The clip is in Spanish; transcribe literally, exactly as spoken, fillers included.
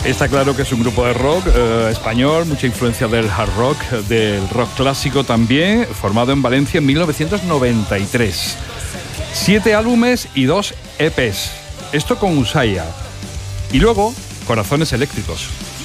Está claro que es un grupo de rock eh, español, mucha influencia del hard rock, del rock clásico también, formado en Valencia en mil novecientos noventa y tres. Siete álbumes y dos E Pes. Esto con Ushuaia. Y luego, Corazones Eléctricos.